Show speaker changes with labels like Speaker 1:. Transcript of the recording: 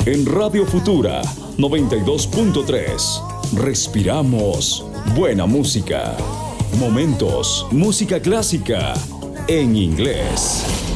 Speaker 1: En Radio Futura 92.3. Respiramos buena música. Momentos, música clásica en inglés.